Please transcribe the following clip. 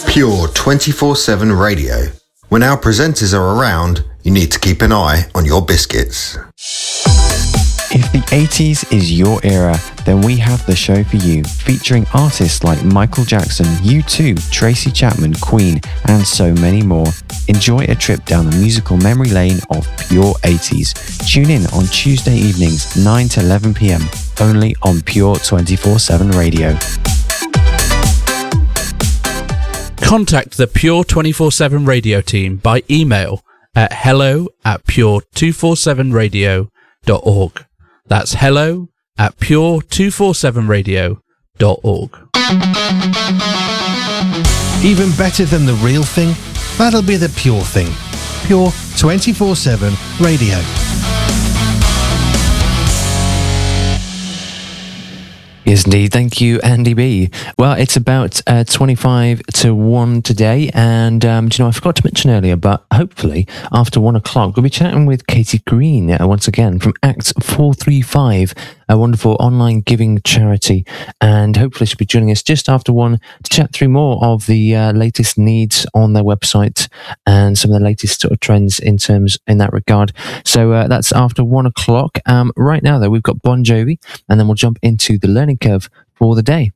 Pure 24/7 radio. When our presenters are around, you need to keep an eye on your biscuits. If the 80s is your era, then we have the show for you, featuring artists like Michael Jackson, U2, Tracy Chapman, Queen, and so many more. Enjoy a trip down the musical memory lane of Pure 80s. Tune in on Tuesday evenings, 9 to 11 p.m, only on Pure 24/7 radio. Contact the Pure 24/7 radio team by email at hello@pure247radio.org. That's hello@pure247radio.org. Even better than the real thing? That'll be the Pure thing. Pure 24/7 radio. Yes, indeed. Thank you, Andy B. Well, it's about 25 to 1 today, and I forgot to mention earlier, but hopefully after 1 o'clock, we'll be chatting with Katie Green once again from Acts 435, a wonderful online giving charity, and hopefully she'll be joining us just after 1 to chat through more of the latest needs on their website and some of the latest sort of trends in that regard. So that's after 1 o'clock. Right now, though, we've got Bon Jovi, and then we'll jump into the learning curve for the day.